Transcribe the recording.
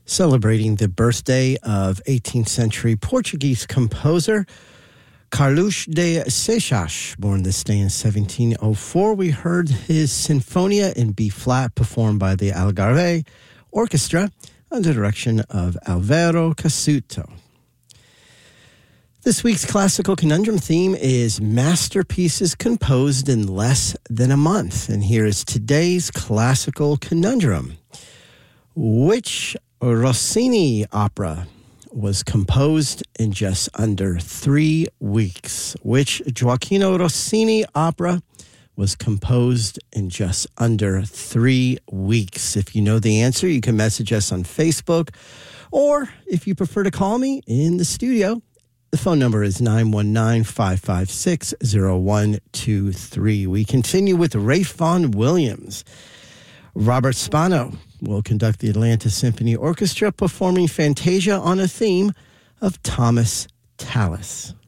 celebrating the birthday of 18th century Portuguese composer Carlos de Seixas, born this day in 1704. We heard his Sinfonia in B-flat performed by the Algarve Orchestra under the direction of Alvaro Cassuto. This week's classical conundrum theme is masterpieces composed in less than a month. And here is today's classical conundrum. Which Rossini opera was composed in just under 3 weeks? Which Gioacchino Rossini opera was composed in just under 3 weeks? If you know the answer, you can message us on Facebook, or if you prefer to call me in the studio, the phone number is 919-556-0123. We continue with Ralph Vaughan Williams. Robert Spano will conduct the Atlanta Symphony Orchestra performing Fantasia on a theme of Thomas Tallis.